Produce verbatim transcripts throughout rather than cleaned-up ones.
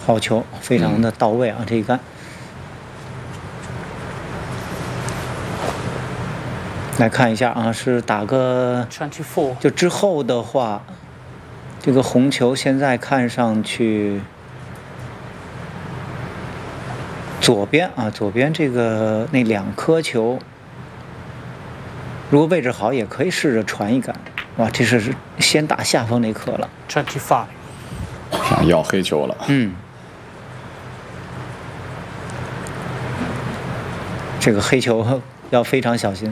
好球，非常的到位啊！嗯、这一杆。来看一下啊，是打个就之后的话，这个红球现在看上去左边啊，左边这个那两颗球，如果位置好，也可以试着传一杆。哇，这是先打下方那颗了。 twenty-five， 想要黑球了。 嗯，这个黑球要非常小心。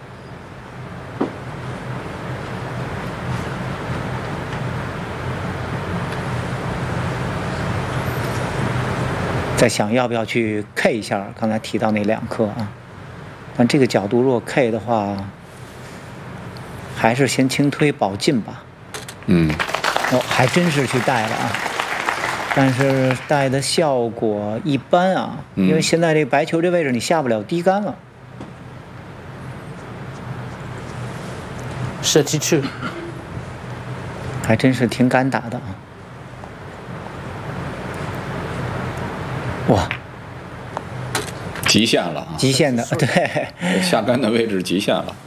在想要不要去 K 一下刚才提到那两颗啊，但这个角度如果 K 的话，还是先轻推保进吧。 嗯， 哦，还真是去带了啊，但是带的效果一般啊， 嗯、 因为现在这白球这位置你下不了低杆了。 thirty-two， 还真是挺敢打的啊。哇， 极限了啊！ 极限的，对， 下杆的位置极限了，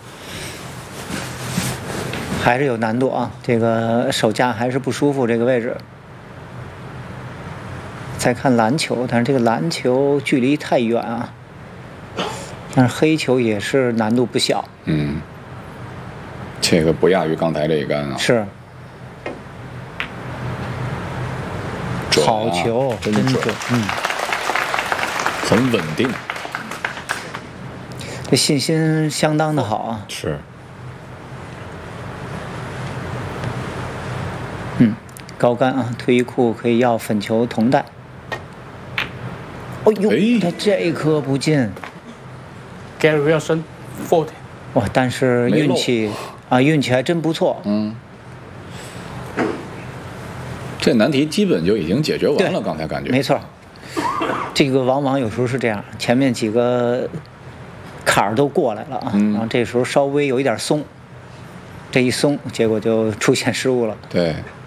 还是有难度啊。这个手架还是不舒服，这个位置。再看篮球，但是这个篮球距离太远啊。但是黑球也是难度不小。 嗯，这个不亚于刚才这一杆啊。 是。 准啊、 好球， 真准， 准， 嗯。 很稳定， 这信心相当的好啊！ 是， 嗯，高杆啊，退役库可以要粉球同带。哦呦，他这一颗不进。 Gary Wilson forty。 哇，但是运气啊，运气还真不错。 嗯，这难题基本就已经解决完了，刚才感觉。 没错。这个往往有时候是这样，前面几个坎儿都过来了啊， 嗯、 然后这时候稍微有一点松，这一松，结果就出现失误了。 对。